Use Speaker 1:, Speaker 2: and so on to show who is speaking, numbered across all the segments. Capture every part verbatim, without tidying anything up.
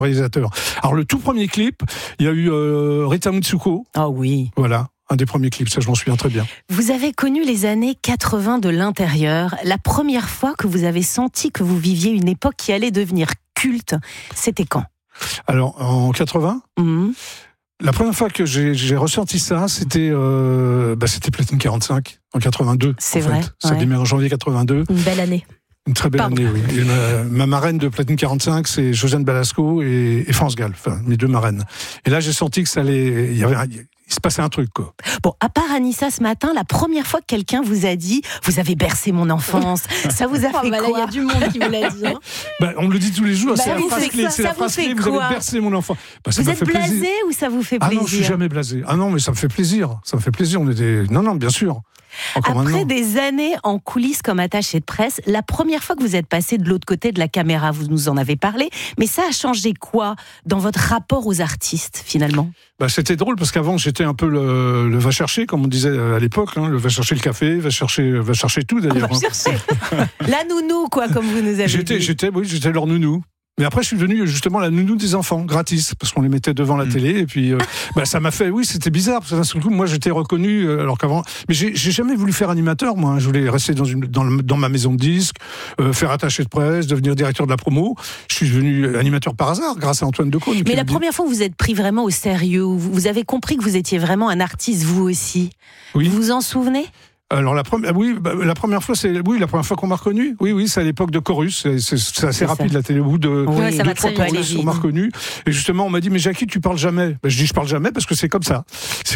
Speaker 1: réalisateur. Alors le tout premier clip, il y a eu euh, Rita Mitsuko.
Speaker 2: Ah oh oui.
Speaker 1: Voilà. Un des premiers clips, ça je m'en souviens très bien.
Speaker 2: Vous avez connu les années quatre-vingts de l'intérieur. La première fois que vous avez senti que vous viviez une époque qui allait devenir culte, c'était quand ?
Speaker 1: Alors, en quatre-vingts, mmh. la première fois que j'ai, j'ai ressenti ça, c'était, euh, bah, c'était Platine quarante-cinq, en quatre-vingt-deux.
Speaker 2: C'est
Speaker 1: en
Speaker 2: vrai.
Speaker 1: Fait. Ça ouais. démarre en janvier quatre-vingt-deux.
Speaker 3: Une belle année.
Speaker 1: Une très belle Pardon. année, oui. Et ma, ma marraine de Platine quarante-cinq, c'est Josiane Balasco et, et France Gall, enfin, mes deux marraines. Et là, j'ai senti que ça allait, il y avait un, il se passait un truc, quoi.
Speaker 2: Bon, à part Anissa ce matin, la première fois que quelqu'un vous a dit « Vous avez bercé mon enfance », ça vous a fait oh, bah quoi ?
Speaker 3: Il y a du monde qui vous l'a dit. Hein.
Speaker 1: Bah, on me le dit tous les jours, bah, c'est la phrase clé,
Speaker 2: ça,
Speaker 1: c'est
Speaker 2: ça
Speaker 1: la phrase clé,
Speaker 2: vous,
Speaker 1: vous avez bercé mon enfant. Bah,
Speaker 2: vous êtes blasé plaisir. Ou ça vous fait plaisir ?
Speaker 1: Ah non, je suis jamais blasé. Ah non, mais ça me fait plaisir. Ça me fait plaisir. On était... Non, non, bien sûr. Encore
Speaker 2: Après
Speaker 1: maintenant.
Speaker 2: Des années en coulisses comme attaché de presse, la première fois que vous êtes passé de l'autre côté de la caméra, vous nous en avez parlé, mais ça a changé quoi dans votre rapport aux artistes finalement ?
Speaker 1: Bah, c'était drôle parce qu'avant j'étais un peu le, le va chercher, comme on disait à l'époque, hein, le va chercher le café, va chercher, va chercher tout d'ailleurs.
Speaker 2: Va chercher. La nounou quoi, comme vous nous avez
Speaker 1: j'étais,
Speaker 2: dit.
Speaker 1: J'étais, oui, j'étais leur nounou. Mais après, je suis devenu justement la nounou des enfants, gratis, parce qu'on les mettait devant la mmh. télé. Et puis, euh, bah, ça m'a fait, oui, c'était bizarre, parce que d'un seul coup, moi, j'étais reconnu, euh, alors qu'avant. Mais j'ai, j'ai jamais voulu faire animateur, moi. Hein. Je voulais rester dans, une, dans, le, dans ma maison de disques, euh, faire attaché de presse, devenir directeur de la promo. Je suis devenu animateur par hasard, grâce à Antoine Decaune.
Speaker 2: Mais la première fois où vous êtes pris vraiment au sérieux, vous avez compris que vous étiez vraiment un artiste, vous aussi.
Speaker 1: Oui.
Speaker 2: Vous vous en souvenez ?
Speaker 1: Alors la première, oui, bah, la première fois, c'est oui, la première fois qu'on m'a reconnu. Oui, oui, c'est à l'époque de Chorus. C'est, c'est, c'est assez c'est rapide ça. La télé. Au bout de
Speaker 2: oui,
Speaker 1: deux, trois Chorus, on m'a reconnu. Et justement, on m'a dit, mais Jackie, tu parles jamais. Ben, je dis, je parle jamais parce que c'est comme ça.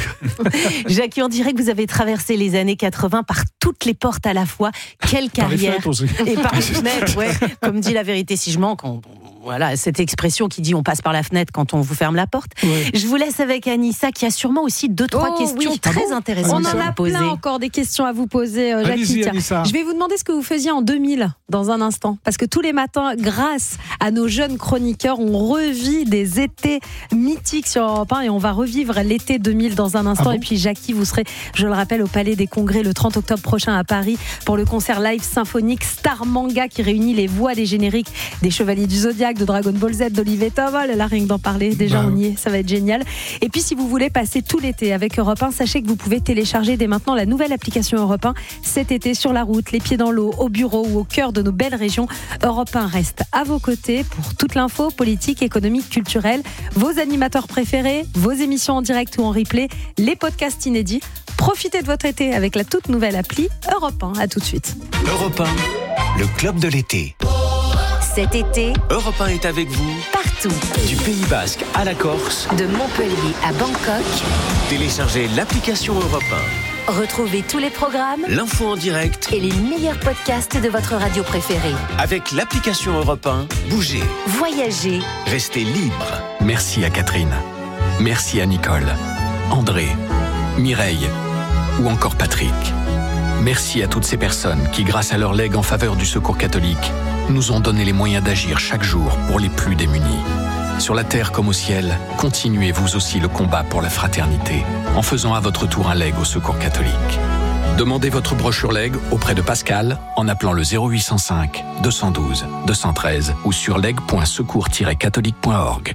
Speaker 2: Jackie, on dirait que vous avez traversé les années quatre-vingts par toutes les portes à la fois. Quelle carrière.
Speaker 1: Par les fenêtres aussi.
Speaker 2: Et par les fenêtres, ouais. Comme dit La Vérité si je manque. On... Voilà, cette expression qui dit on passe par la fenêtre quand on vous ferme la porte. Ouais. Je vous laisse avec Anissa qui a sûrement aussi deux, trois oh, questions oui. très ah bon intéressantes
Speaker 3: à vous poser. On en a plein encore des questions à vous poser, euh, Jackie. Je vais vous demander ce que vous faisiez en deux mille dans un instant. Parce que tous les matins, grâce à nos jeunes chroniqueurs, on revit des étés mythiques sur Europe un et on va revivre l'été deux mille dans un instant. Ah bon et puis Jackie, vous serez, je le rappelle, au Palais des Congrès le trente octobre prochain à Paris pour le concert live symphonique Star Manga qui réunit les voix des génériques des Chevaliers du Zodiaque, de Dragon Ball Z, d'Olivier Tom. Là, rien que d'en parler, déjà bah. on y est, ça va être génial. Et puis si vous voulez passer tout l'été avec Europe un, sachez que vous pouvez télécharger dès maintenant la nouvelle application Europe un cet été sur la route, les pieds dans l'eau, au bureau ou au cœur de nos belles régions. Europe un reste à vos côtés pour toute l'info politique, économique, culturelle, vos animateurs préférés, vos émissions en direct ou en replay, les podcasts inédits. Profitez de votre été avec la toute nouvelle appli Europe un. À tout de suite.
Speaker 4: Europe un, le club de l'été.
Speaker 5: Cet été,
Speaker 4: Europe un est avec vous
Speaker 5: partout.
Speaker 4: Du Pays Basque à la Corse,
Speaker 5: de Montpellier à Bangkok.
Speaker 4: Téléchargez l'application Europe un.
Speaker 5: Retrouvez tous les programmes,
Speaker 4: l'info en direct
Speaker 5: et les meilleurs podcasts de votre radio préférée.
Speaker 4: Avec l'application Europe un, bougez,
Speaker 5: voyagez,
Speaker 4: restez libre. Merci à Catherine. Merci à Nicole, André, Mireille ou encore Patrick. Merci à toutes ces personnes qui, grâce à leur legs en faveur du Secours catholique, nous ont donné les moyens d'agir chaque jour pour les plus démunis. Sur la terre comme au ciel, continuez vous aussi le combat pour la fraternité en faisant à votre tour un leg au Secours catholique. Demandez votre brochure leg auprès de Pascal en appelant le zéro huit cent cinq deux cent douze deux cent treize ou sur leg point secours tiret catholique point org.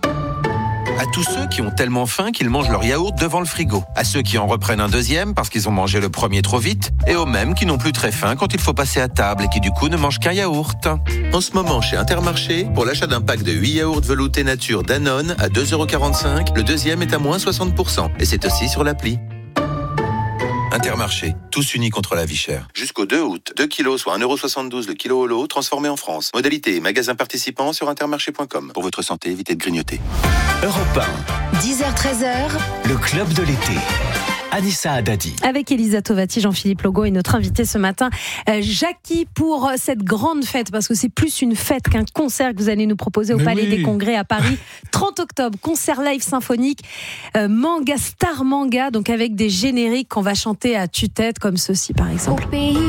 Speaker 6: À tous ceux qui ont tellement faim qu'ils mangent leur yaourt devant le frigo. À ceux qui en reprennent un deuxième parce qu'ils ont mangé le premier trop vite. Et aux mêmes qui n'ont plus très faim quand il faut passer à table et qui du coup ne mangent qu'un yaourt. En ce moment chez Intermarché, pour l'achat d'un pack de huit yaourts veloutés nature Danone à deux euros quarante-cinq, le deuxième est à moins soixante pour cent. Et c'est aussi sur l'appli. Intermarché, tous unis contre la vie chère. Jusqu'au deux août, deux kilos, soit un euro soixante-douze le kilo au lot, transformé en France. Modalité et magasin participant sur intermarché point com. Pour votre santé, évitez de grignoter.
Speaker 4: Europe un.
Speaker 5: dix heures treize heures.
Speaker 4: Le club de l'été. Anissa Haddadi.
Speaker 3: Avec Elisa Tovati, Jean-Philippe Logo et notre invité ce matin, euh, Jackie, pour cette grande fête, parce que c'est plus une fête qu'un concert que vous allez nous proposer au Mais Palais oui. des Congrès à Paris. trente octobre, concert live symphonique, euh, manga, Star Manga, donc avec des génériques qu'on va chanter à tue-tête comme ceci par exemple. Au pays